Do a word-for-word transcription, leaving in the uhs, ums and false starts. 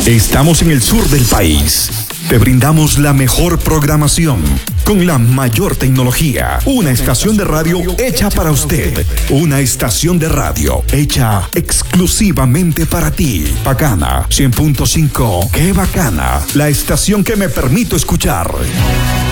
Estamos en el sur del país. Te brindamos la mejor programación con la mayor tecnología. Una estación de radio hecha para usted. Una estación de radio hecha exclusivamente para ti. Bacana cien punto cinco. ¡Qué bacana! La estación que me permito escuchar.